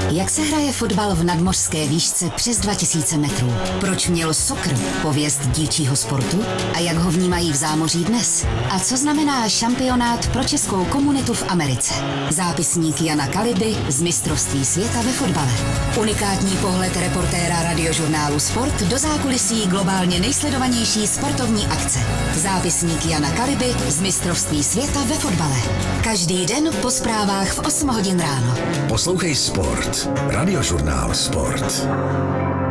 Jak se hraje fotbal v nadmořské výšce přes 2000 metrů? Proč měl soccer pověst dívčího sportu? A jak ho vnímají v zámoří dnes? A co znamená šampionát pro českou komunitu v Americe? Zápisník Jana Kaliby z mistrovství světa ve fotbale. Unikátní pohled reportéra radiožurnálu Sport do zákulisí globálně nejsledovanější sportovní akce. Zápisník Jana Kaliby z mistrovství světa ve fotbale. Každý den po zprávách v 8 hodin ráno. Poslouchej Sport. Radiožurnál Sport.